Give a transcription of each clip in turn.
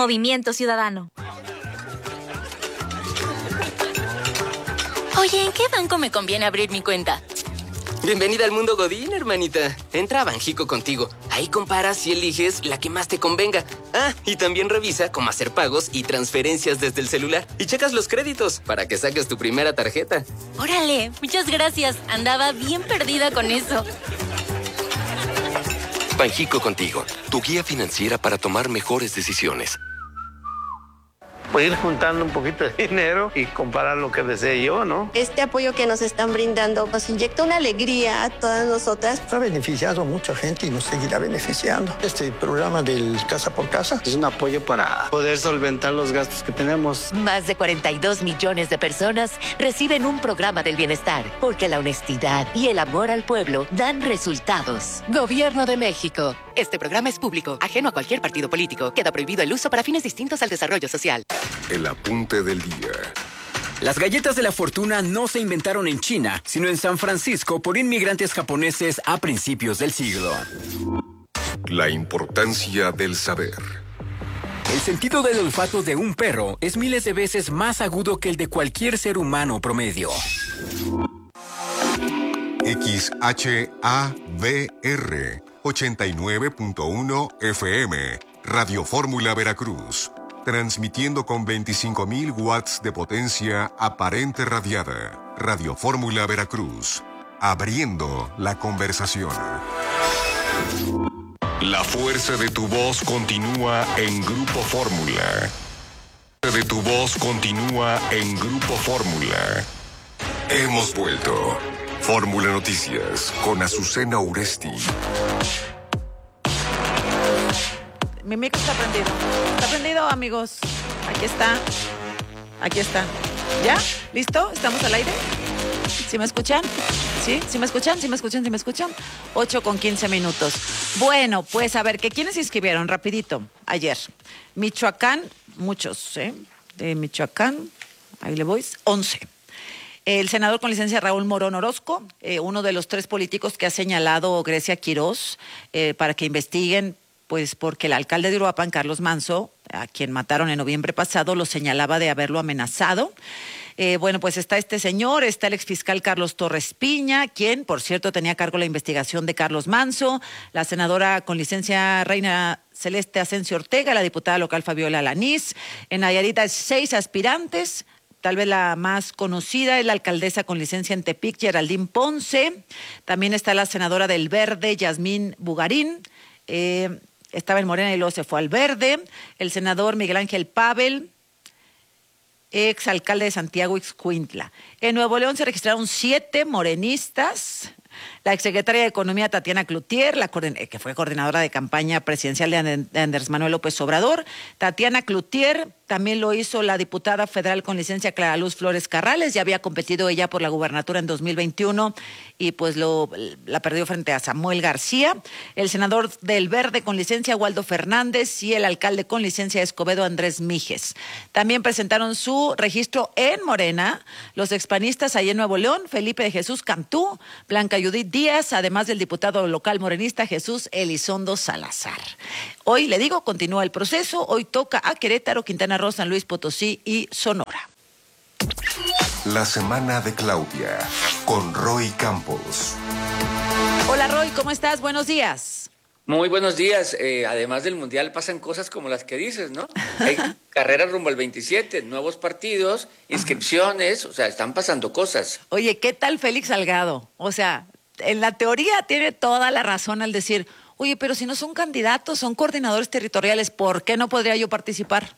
Movimiento Ciudadano. Oye, ¿en qué banco me conviene abrir mi cuenta? Bienvenida al mundo Godín, hermanita. Entra a Banjico contigo. Ahí comparas y eliges la que más te convenga. Ah, y también revisa cómo hacer pagos y transferencias desde el celular. Y checas los créditos para que saques tu primera tarjeta. Órale, muchas gracias. Andaba bien perdida con eso. Banjico contigo, tu guía financiera para tomar mejores decisiones. Pues ir juntando un poquito de dinero y comprar lo que desee yo, ¿no? Este apoyo que nos están brindando nos inyecta una alegría a todas nosotras. Ha beneficiado a mucha gente y nos seguirá beneficiando. Este programa del Casa por Casa es un apoyo para poder solventar los gastos que tenemos. Más de 42 millones de personas reciben un programa del bienestar, porque la honestidad y el amor al pueblo dan resultados. Gobierno de México. Este programa es público, ajeno a cualquier partido político. Queda prohibido el uso para fines distintos al desarrollo social. El apunte del día. Las galletas de la fortuna no se inventaron en China, sino en San Francisco por inmigrantes japoneses a principios del siglo. La importancia del saber. El sentido del olfato de un perro es miles de veces más agudo que el de cualquier ser humano promedio. XHABR 89.1 FM, Radio Fórmula Veracruz. Transmitiendo con 25.000 watts de potencia aparente radiada. Radio Fórmula Veracruz. Abriendo la conversación. La fuerza de tu voz continúa en Grupo Fórmula. De tu voz continúa en Grupo Fórmula. Hemos vuelto. Fórmula Noticias con Azucena Uresti. Mi micro está prendido. Está prendido, amigos. Aquí está. Aquí está. ¿Ya? ¿Listo? ¿Estamos al aire? ¿Sí me escuchan? ¿Sí? ¿Sí me escuchan? ¿Sí me escuchan? ¿Sí me escuchan? 8:15. Bueno, pues a ver, ¿quiénes se inscribieron? Rapidito. Ayer. Michoacán, muchos, ¿eh? De Michoacán, ahí le voy, 11. El senador con licencia Raúl Morón Orozco, uno de los 3 políticos que ha señalado Grecia Quirós para que investiguen, pues porque el alcalde de Uruapan, Carlos Manso, a quien mataron en noviembre pasado, lo señalaba de haberlo amenazado. Bueno, pues está este señor, está el exfiscal Carlos Torres Piña, quien, por cierto, tenía a cargo la investigación de Carlos Manso, la senadora con licencia Reina Celeste Asensio Ortega, la diputada local Fabiola Alanís. En Nayarit hay 6 aspirantes. Tal vez la más conocida es la alcaldesa con licencia en Tepic, Geraldine Ponce. También está la senadora del Verde, Yasmín Bugarín. Estaba en Morena y luego se fue al Verde. El senador Miguel Ángel Pavel, exalcalde de Santiago Ixcuintla. En Nuevo León se registraron 7 morenistas. La exsecretaria de Economía, Tatiana Cloutier, que fue coordinadora de campaña presidencial de Andrés Manuel López Obrador. Tatiana Cloutier, también lo hizo la diputada federal con licencia Clara Luz Flores Carrales. Ya había competido ella por la gubernatura en 2021 y pues la perdió frente a Samuel García. El senador del Verde con licencia Waldo Fernández y el alcalde con licencia Escobedo Andrés Mijes. También presentaron su registro en Morena los expanistas allá en Nuevo León, Felipe de Jesús Cantú, Blanca Judith Díaz, además del diputado local morenista Jesús Elizondo Salazar. Hoy, le digo, continúa el proceso. Hoy toca a Querétaro, Quintana Roo, San Luis Potosí y Sonora. La semana de Claudia, con Roy Campos. Hola Roy, ¿cómo estás? Buenos días. Muy buenos días. Además del Mundial pasan cosas como las que dices, ¿no? Hay carreras rumbo al 27, nuevos partidos, inscripciones, o sea, están pasando cosas. Oye, ¿qué tal Félix Salgado? O sea, en la teoría tiene toda la razón al decir, oye, pero si no son candidatos, son coordinadores territoriales, ¿por qué no podría yo participar?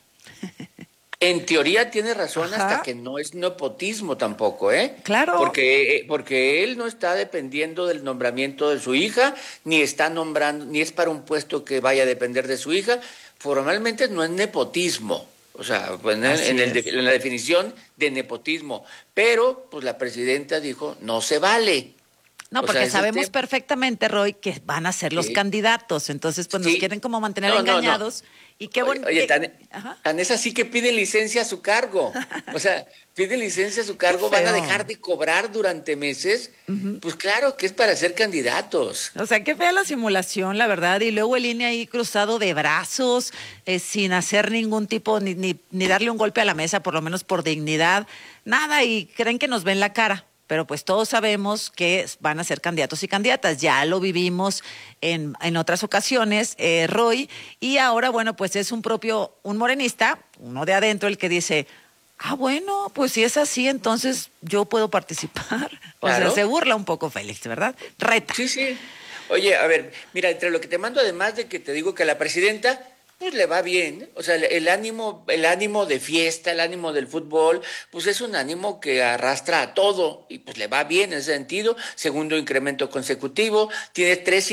En teoría tiene razón. Ajá. Hasta que no es nepotismo tampoco, ¿eh? Claro. Porque él no está dependiendo del nombramiento de su hija, ni está nombrando, ni es para un puesto que vaya a depender de su hija. Formalmente no es nepotismo. O sea, pues en la definición de nepotismo. Pero, pues la presidenta dijo, no se vale. No, O porque sea, ese sabemos tema. perfectamente, Roy, que van a ser los Sí. candidatos. Entonces, pues nos Sí. quieren como mantener No, engañados. Y qué bueno. Oye, tan es así que piden licencia a su cargo. O sea, piden licencia a su cargo, Qué van a feo. dejar de cobrar durante meses. Pues claro que es para ser candidatos. O sea, qué fea la simulación, la verdad. Y luego el INE ahí cruzado de brazos, sin hacer ningún tipo, ni darle un golpe a la mesa, por lo menos por dignidad. Nada, y creen que nos ven la cara. Pero pues todos sabemos que van a ser candidatos y candidatas. Ya lo vivimos en otras ocasiones, Roy. Y ahora, bueno, pues es un morenista, uno de adentro, el que dice, bueno, pues si es así, entonces yo puedo participar. O sea, Claro. se burla un poco Félix, ¿verdad? Reta. Sí, sí. Oye, a ver, mira, entre lo que te mando, además de que te digo que a la presidenta, pues le va bien. O sea, el ánimo de fiesta, el ánimo del fútbol, pues es un ánimo que arrastra a todo y pues le va bien en ese sentido. Segundo incremento consecutivo, tiene 3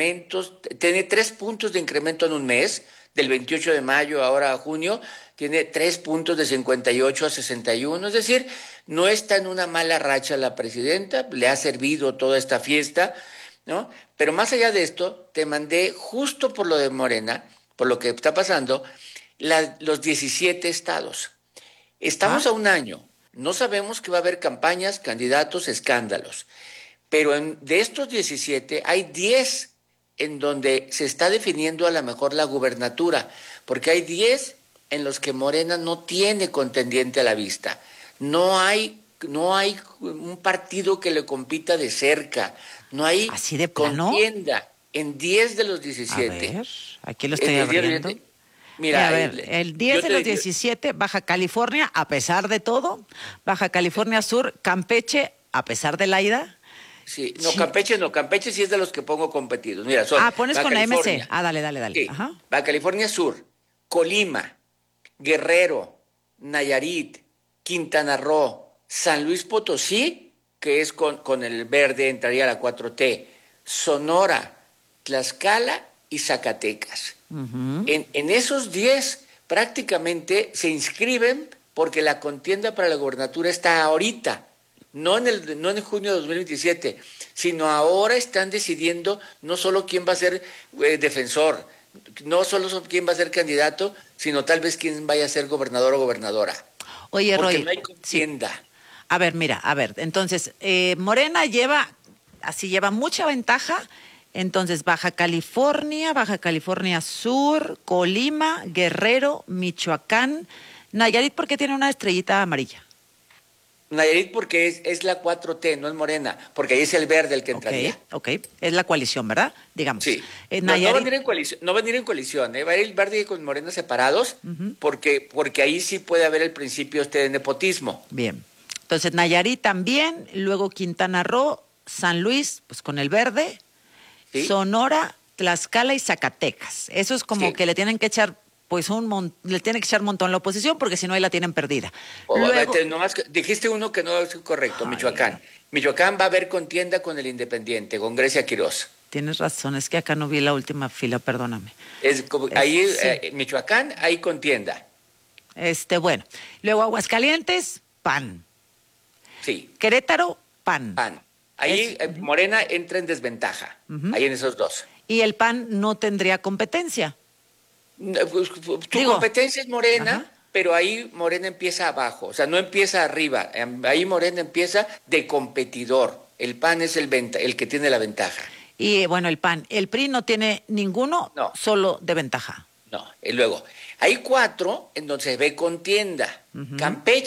puntos de incremento en un mes, del 28 de mayo ahora a junio, tiene 3 puntos de 58 a 61, es decir, no está en una mala racha la presidenta, le ha servido toda esta fiesta, ¿no? Pero más allá de esto, te mandé justo por lo de Morena, por lo que está pasando, los 17 estados. Estamos a un año, no sabemos que va a haber campañas, candidatos, escándalos, pero de estos 17 hay 10 en donde se está definiendo a lo mejor la gubernatura, porque hay 10 en los que Morena no tiene contendiente a la vista. No hay un partido que le compita de cerca. No hay ¿Así de plano? contienda en 10 de los 17. A ver, aquí lo estoy En 10 de los abriendo. 17. Mira, a ver, el 10 de los 17, Baja California, a pesar de todo. Baja California Sur, Campeche, a pesar de la ida. Sí, no, Campeche sí es de los que pongo competidos. Mira, son pones Baja con la California. MC. Dale. Sí, Ajá. Baja California Sur, Colima, Guerrero, Nayarit, Quintana Roo, San Luis Potosí, que es con el verde, entraría a la 4T, Sonora, Tlaxcala y Zacatecas. En esos 10 prácticamente se inscriben porque la contienda para la gobernatura está ahorita, no en junio de 2027, sino ahora están decidiendo no solo quién va a ser defensor, no solo quién va a ser candidato, sino tal vez quién vaya a ser gobernador o gobernadora. Oye, porque Roy. no hay contienda. Sí. A ver, entonces, Morena lleva mucha ventaja. Entonces, Baja California Sur, Colima, Guerrero, Michoacán, Nayarit, ¿por qué tiene una estrellita amarilla? Nayarit porque es la 4T, no es Morena, porque ahí es el verde el que entraría. Ok, es la coalición, ¿verdad? Digamos. Sí. No Nayarit. va a venir en coalición, va a ir el verde con Morena separados, porque ahí sí puede haber el principio de nepotismo. Bien. Entonces, Nayarit también, luego Quintana Roo, San Luis, pues con el verde, ¿Sí? Sonora, Tlaxcala y Zacatecas. Eso es como Sí. que le tienen que echar, pues le tienen que echar un montón a la oposición, porque si no, ahí la tienen perdida. Dijiste uno que no es correcto, Michoacán. Michoacán va a haber contienda con el Independiente, con Grecia Quirós. Tienes razón, es que acá no vi la última fila, perdóname. Ahí, Sí. Michoacán, hay contienda. Bueno. Luego Aguascalientes, PAN. Sí. Querétaro, PAN. Ahí Morena entra en desventaja, ahí en esos dos. Y el PAN no tendría competencia. Tu competencia es Morena, pero ahí Morena empieza abajo, o sea, no empieza arriba, ahí Morena empieza de competidor. El PAN es el que tiene la ventaja. Y bueno, el PAN. El PRI no tiene ninguno, solo de ventaja. No, y luego, hay 4 en donde se ve contienda. Campeche